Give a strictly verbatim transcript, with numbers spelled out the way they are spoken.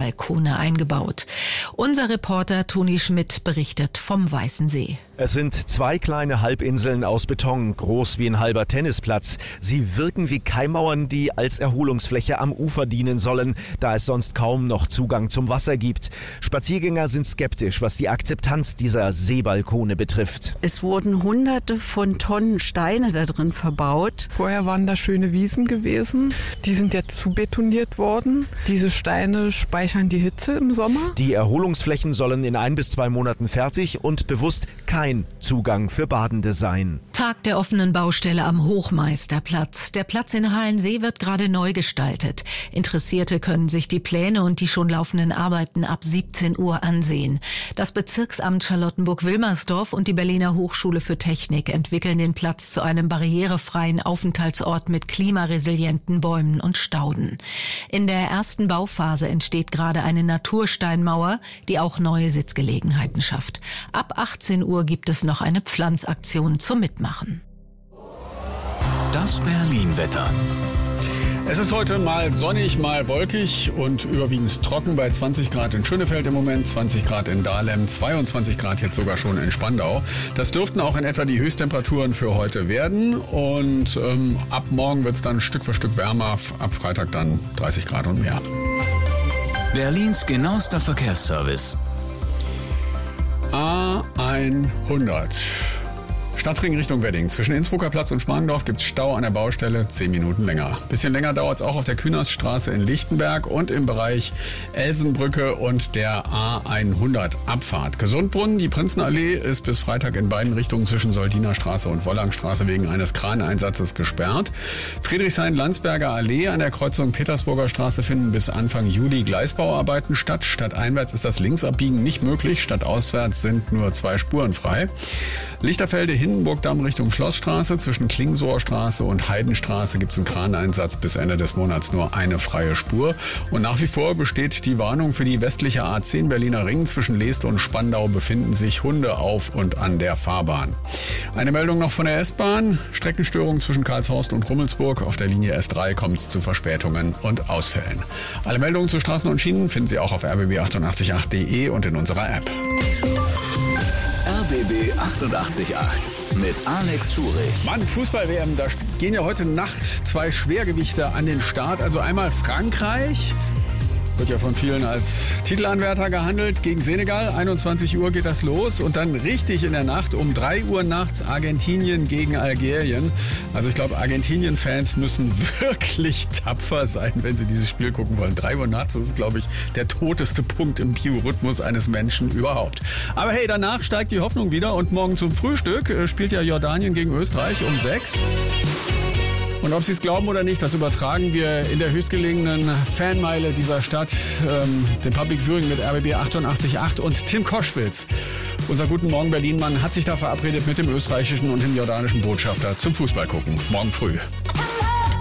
Seebalkone eingebaut. Unser Reporter Toni Schmidt berichtet vom Weißen See. Es sind zwei kleine Halbinseln aus Beton, groß wie ein halber Tennisplatz. Sie wirken wie Keimmauern, die als Erholungsfläche am Ufer dienen sollen, da es sonst kaum noch Zugang zum Wasser gibt. Spaziergänger sind skeptisch, was die Akzeptanz dieser Seebalkone betrifft. Es wurden hunderte von Tonnen Steine da drin verbaut. Vorher waren da schöne Wiesen gewesen. Die sind jetzt zubetoniert worden. Diese Steine speichern die Hitze im Sommer. Die Erholungsflächen sollen in ein bis zwei Monaten fertig und bewusst kein Zugang für Badende sein. Tag der offenen Baustelle am Hochmeisterplatz. Der Platz in Halensee wird gerade neu gestaltet. Interessierte können sich die Pläne und die schon laufenden Arbeiten ab siebzehn Uhr ansehen. Das Bezirksamt Charlottenburg-Wilmersdorf und die Berliner Hochschule für Technik entwickeln den Platz zu einem barrierefreien Aufenthaltsort mit klimaresilienten Bäumen und Stauden. In der ersten Bauphase entsteht gerade eine Natursteinmauer, die auch neue Sitzgelegenheiten schafft. Ab achtzehn Uhr gibt es noch eine Pflanzaktion zum Mitmachen. Das Berlin-Wetter. Es ist heute mal sonnig, mal wolkig und überwiegend trocken bei zwanzig Grad in Schönefeld im Moment, zwanzig Grad in Dahlem, zweiundzwanzig Grad jetzt sogar schon in Spandau. Das dürften auch in etwa die Höchsttemperaturen für heute werden und ähm, ab morgen wird es dann Stück für Stück wärmer, ab Freitag dann dreißig Grad und mehr. Berlins genauester Verkehrsservice. A hundert. Stadtring Richtung Wedding. Zwischen Innsbrucker Platz und Schmargendorf gibt es Stau an der Baustelle, zehn Minuten länger. Bisschen länger dauert es auch auf der Künasstraße in Lichtenberg und im Bereich Elsenbrücke und der A hundert Abfahrt. Gesundbrunnen, die Prinzenallee ist bis Freitag in beiden Richtungen zwischen Soldinerstraße und Wollangstraße wegen eines Kraneinsatzes gesperrt. Friedrichshain-Landsberger Allee an der Kreuzung Petersburger Straße finden bis Anfang Juli Gleisbauarbeiten statt. Stadteinwärts ist das Linksabbiegen nicht möglich, stadtauswärts sind nur zwei Spuren frei. Lichterfelde Hindenburgdamm Richtung Schlossstraße. Zwischen Klingsoer Straße und Heidenstraße gibt es einen Kraneinsatz. Bis Ende des Monats nur eine freie Spur. Und nach wie vor besteht die Warnung für die westliche A zehn Berliner Ring. Zwischen Leest und Spandau befinden sich Hunde auf und an der Fahrbahn. Eine Meldung noch von der S-Bahn. Streckenstörung zwischen Karlshorst und Rummelsburg. Auf der Linie S drei kommt es zu Verspätungen und Ausfällen. Alle Meldungen zu Straßen und Schienen finden Sie auch auf r b b achtundachtzig punkt acht punkt de und in unserer App. R B B achtundachtzig Komma acht mit Alex Schurich. Mann, Fußball-W M, da gehen ja heute Nacht zwei Schwergewichte an den Start. Also einmal Frankreich, wird ja von vielen als Titelanwärter gehandelt, gegen Senegal. einundzwanzig Uhr geht das los und dann richtig in der Nacht um drei Uhr nachts Argentinien gegen Algerien. Also ich glaube, Argentinien-Fans müssen wirklich tapfer sein, wenn sie dieses Spiel gucken wollen. drei Uhr nachts, das ist, glaube ich, der toteste Punkt im Biorhythmus eines Menschen überhaupt. Aber hey, danach steigt die Hoffnung wieder und morgen zum Frühstück spielt ja Jordanien gegen Österreich um sechs. Und ob Sie es glauben oder nicht, das übertragen wir in der höchstgelegenen Fanmeile dieser Stadt, ähm, dem Public Viewing mit R B B achtundachtzig Komma acht. Und Tim Koschwitz, unser Guten Morgen Berlin-Mann, hat sich da verabredet mit dem österreichischen und dem jordanischen Botschafter zum Fußball gucken. Morgen früh.